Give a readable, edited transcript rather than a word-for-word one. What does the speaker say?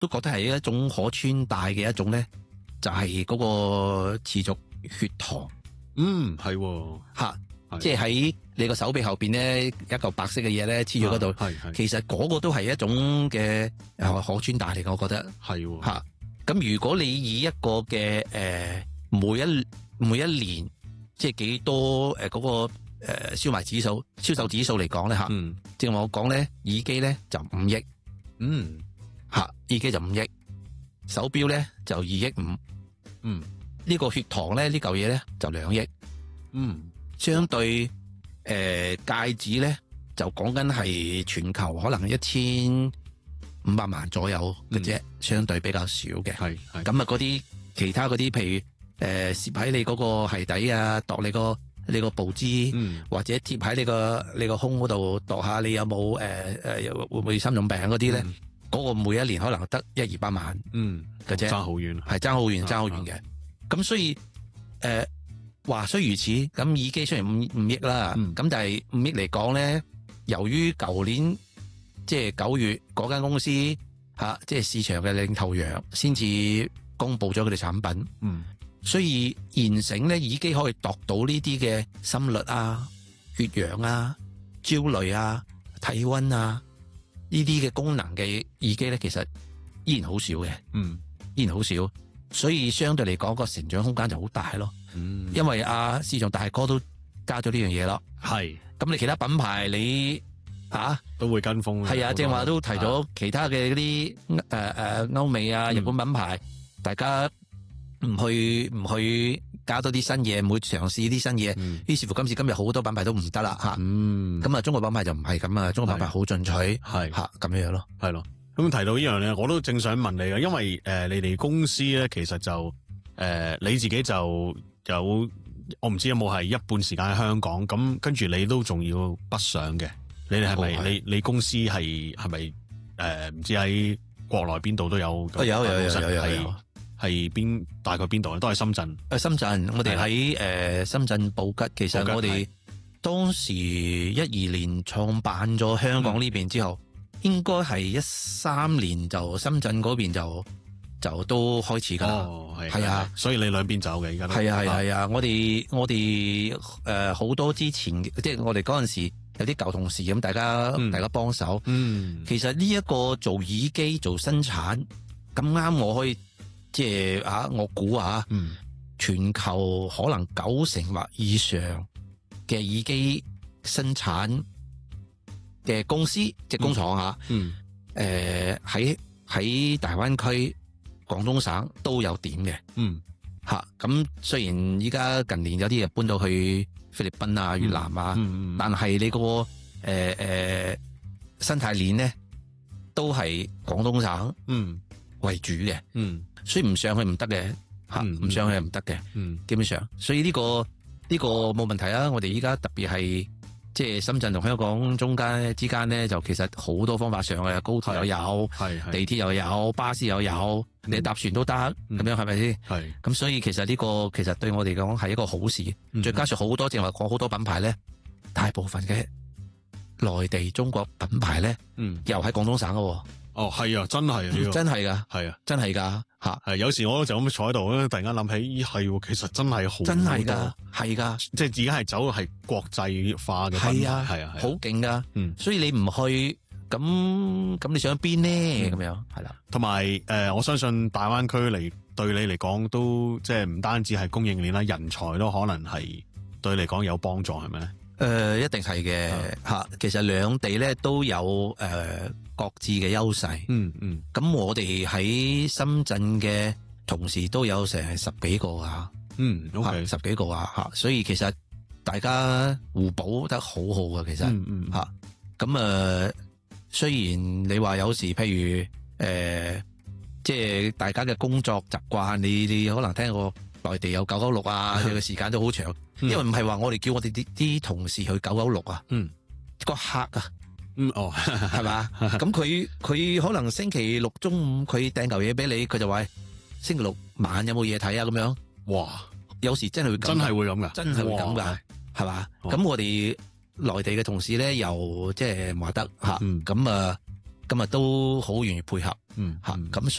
都覺得係一種可穿戴嘅一種咧，就係嗰個持續血糖。 係吓，即係喺你個手臂後邊咧，一嚿白色嘅嘢咧黐住嗰度。其實嗰個都係一種嘅可穿戴嚟嘅，我覺得係吓。咁如果你以一個嘅每一年即係幾多嗰個銷售指數嚟講咧吓，正話我講咧，耳機咧就5億，吓，耳機就5億，手錶咧就2億5，呢個血糖咧呢嚿嘢咧就2億，相對戒指咧就講緊係全球可能1500萬左右嘅啫，相對比較少嘅。咁啊，嗰啲其他嗰啲，譬如攝喺你嗰個鞋底啊，度你個步姿，或者貼喺你個胸嗰度度下你有冇會唔會心臟病嗰啲咧？嗰個每一年可能得100-200萬嘅啫， 爭好遠， 係爭好遠嘅。咁所以話雖如此，咁耳機雖然5億啦，咁但係5億嚟講咧，由於舊年即係9月嗰間公司即係市場嘅領頭羊，先至公布咗佢哋產品，所以現成咧耳機可以度到呢啲嘅心率啊、血氧啊、焦慮啊、體溫啊呢啲嘅功能嘅耳機咧，其實依然好少嘅，依然好少，所以相對嚟講個成長空間就好大咯。因為市場大哥都加咗呢樣嘢咯。咁你其他品牌你都會跟風。 係啊，正話都提咗其他嘅嗰啲歐美啊、日本品牌，大家唔去加多啲新嘢，唔會嘗試啲新嘢，於是乎今時今日好多品牌都唔得啦吓。咁啊，中國品牌就唔係咁啊，中國品牌好進取，係吓咁樣咯， 係咯。咁提到呢樣咧，我都正想問你嘅，因為你哋公司咧，其實就你自己就有，我唔知有冇係一半時間喺香港，咁跟住你都仲要北上嘅，你哋係咪你公司係咪唔知喺國內邊度都有？有。係大概邊度咧？都係深圳。 深圳，我哋喺深圳布吉。其實我哋當時12年創辦咗香港呢邊之後，應該係13年就深圳嗰邊就都開始噶啦。係啊， 所以你兩邊走嘅而家都係啊。我哋好多之前，即係我哋嗰陣時有啲舊同事咁，大家幫手。其實呢一個做耳機做生產咁啱，我可以。即係我估全球可能90%或以上嘅耳機生產嘅公司，即係工廠喺大灣區、廣東省都有點嘅。咁雖然依家近年有啲嘢搬到去菲律賓啊、越南啊，但係你個生態鏈咧都係廣東省為主嘅。所以唔上去唔得嘅，唔上去係唔得嘅，基本上。所以呢個冇問題啊！我哋依家特別係即係深圳同香港之間咧，就其實好多方法上嘅，高鐵又有，地鐵又有，巴士又有，你搭船都得，咁樣係咪先？咁所以其實呢個其實對我哋講係一個好事。再加上好多正話講好多品牌咧，大部分嘅內地中國品牌咧，又喺廣東省嘅。 係啊，真係啊， 真係噶， 係啊， 真係噶吓。 係有時我就咁坐喺度咧，突然間諗起，係其實真係好， 真係噶，係噶， 即係自己係走係國際化嘅品牌，係啊， 好勁噶。所以你唔去，咁你想邊呢？咁樣係啦。同埋我相信大灣區對你嚟講都即係唔單止係供應鏈啦，人才都可能係對你嚟講有幫助，係咪咧？ 一定係嘅吓。其實兩地咧都有各自嘅優勢。咁我哋喺深圳嘅同事都有成10幾個啊。10幾個啊吓。所以其實大家互補得好好啊。其實吓。咁雖然你話有時譬如即係大家嘅工作習慣，你可能聽過內地有996啊，嘅時間都好長。因為唔係話我哋叫我哋啲同事去996啊。個客啊。係嘛？咁佢可能星期六中午佢訂嚿嘢俾你，佢就話星期六晚有冇嘢睇啊？咁樣，哇！有時真係會咁，真係會咁噶，真係會咁噶，係嘛？咁我哋內地嘅同事咧，又即係唔話得吓，咁咁啊都好願意配合， 嗯嚇咁